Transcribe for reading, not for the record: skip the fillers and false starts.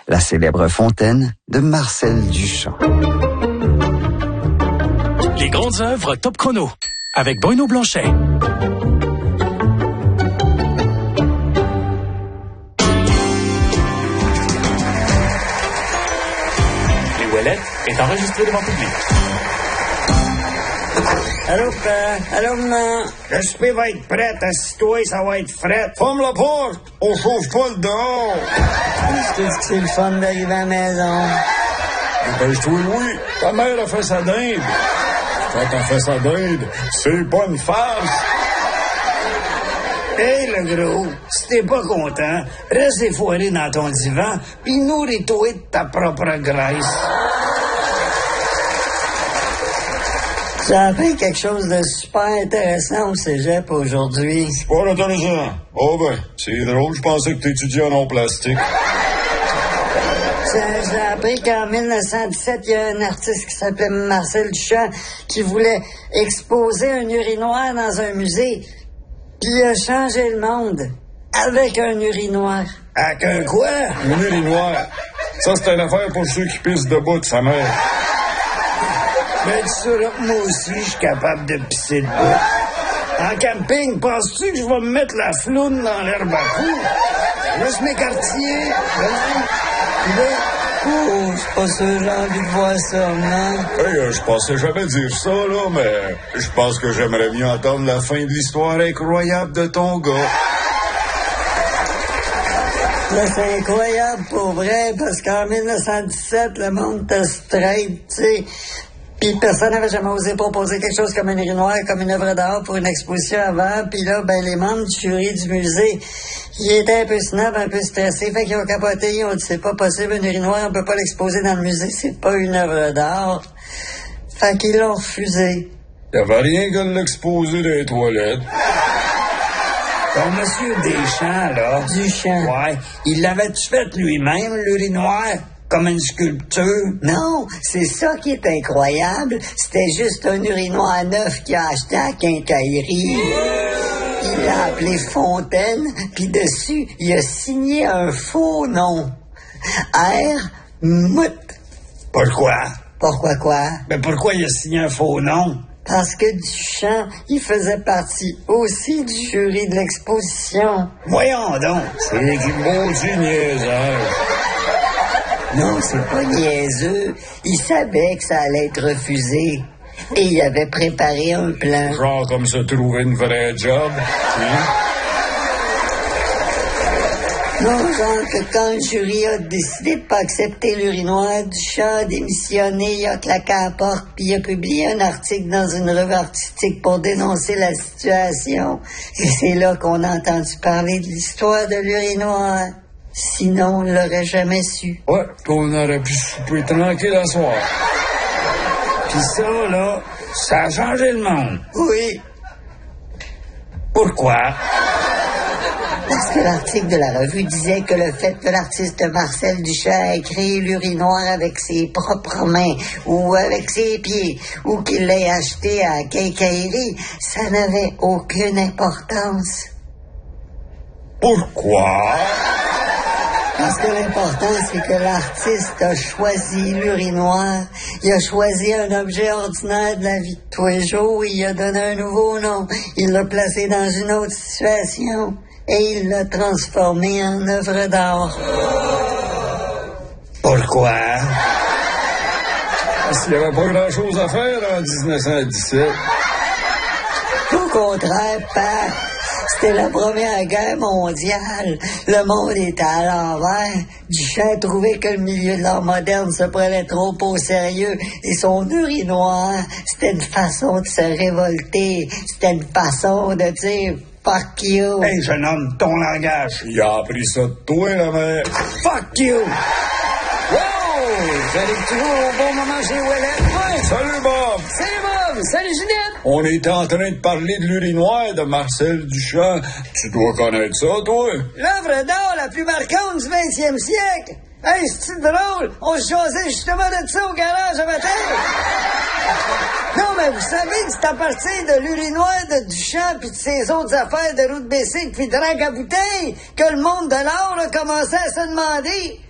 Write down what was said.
la célèbre fontaine de Marcel Duchamp. Les grandes œuvres Top Chrono, avec Bruno Blanchet. Les Ouellettes est enregistré devant public. Allô, père? Allô, maman? Le souper va être prêt. Assis-toi, ça va être frais. Ferme la porte! On chauffe-toi le dehors! Je te dis que c'est le fun d'arriver à la maison. Dépêche-toi, Louis. Ta mère a fait sa dinde. Quand t'as fait sa dinde, c'est pas une farce. Hey, le gros, si t'es pas content, reste effoiré dans ton divan, pis nourris-toi de ta propre graisse. J'ai appris quelque chose de super intéressant au cégep aujourd'hui. Pas intéressant. Oh ben, c'est drôle, je pensais que t'étudiais en plastique. J'ai appris qu'en 1917, il y a un artiste qui s'appelait Marcel Duchamp qui voulait exposer un urinoir dans un musée. Puis il a changé le monde avec un urinoir. Avec un quoi? Un urinoir. Ça, c'est une affaire pour ceux qui pissent debout de sa mère. Ben, tu sauras que moi aussi, je suis capable de pisser debout. En camping, penses-tu que je vais me mettre la floune dans l'herbe à fou? Juste m'écartiller. Puis là, oh, c'est pas ça, j'ai envie de voir ça, non? Hey, je pensais jamais dire ça, là, mais je pense que j'aimerais mieux entendre la fin de l'histoire incroyable de ton gars. Là, c'est incroyable pour vrai, parce qu'en 1917, le monde était straight, tu sais. Puis personne n'avait jamais osé proposer quelque chose comme un urinoir, comme une œuvre d'art pour une exposition avant. Puis là, ben les membres du jury du musée, ils étaient un peu snob, un peu stressés. Fait qu'ils ont capoté, ils ont dit c'est pas possible, un urinoir, on peut pas l'exposer dans le musée, c'est pas une œuvre d'art. Fait qu'ils l'ont refusé. Y'avait rien que de l'exposer dans les toilettes. Ton monsieur Deschamps, là. Duchamp. Ouais. Il l'avait-tu fait lui-même, l'urinoir? Comme une sculpture? Non, c'est ça qui est incroyable. C'était juste un urinoir neuf qu'il a acheté à quincaillerie. Il l'a appelé Fontaine, puis dessus, il a signé un faux nom. R. Mout. Pourquoi? Pourquoi quoi? Ben pourquoi il a signé un faux nom? Parce que Duchamp, il faisait partie aussi du jury de l'exposition. Voyons donc. C'est du maudit niaiseur. Non, c'est pas niaiseux. Il savait que ça allait être refusé. Et il avait préparé un plan. Genre comme se trouver une vraie job. Hein? Non, genre que quand le jury a décidé de pas accepter l'urinoir, Duchamp a démissionné, il a claqué à la porte, puis il a publié un article dans une revue artistique pour dénoncer la situation. Et c'est là qu'on a entendu parler de l'histoire de l'urinoir. Sinon, on l'aurait jamais su. Ouais, puis on aurait pu souper tranquille à soir. Puis ça, là, ça a changé le monde. Oui. Pourquoi? Parce que l'article de la revue disait que le fait que l'artiste Marcel Duchamp ait créé l'urinoir avec ses propres mains ou avec ses pieds ou qu'il l'ait acheté à quincaillerie, ça n'avait aucune importance. Pourquoi? Parce que l'important, c'est que l'artiste a choisi l'urinoir. Il a choisi un objet ordinaire de la vie de tous les jours. Il a donné un nouveau nom. Il l'a placé dans une autre situation. Et il l'a transformé en œuvre d'art. Pourquoi? Parce qu'il n'y avait pas grand-chose à faire en 1917. Au contraire, père. C'était la Première Guerre mondiale. Le monde était à l'envers. Duchamp trouvait que le milieu de l'art moderne se prenait trop au sérieux. Et son urinoir, c'était une façon de se révolter. C'était une façon de dire « fuck you ». Hey, jeune homme, ton langage. Il a appris ça de toi, la mère. Fuck you. Wow! J'arrive toujours au bon moment chez Ouellet. Ouais. Salut, Bob. Salut, Bob. Salut, Ginette. On était en train de parler de l'urinoir de Marcel Duchamp. Tu dois connaître ça, toi? L'œuvre d'art la plus marquante du 20e siècle. Hey, c'est drôle. On se jasait justement de ça au garage ce matin. Non, mais vous savez que c'est à partir de l'urinoir de Duchamp puis de ses autres affaires de route baissée puis de drague à bouteille que le monde de l'art a commencé à se demander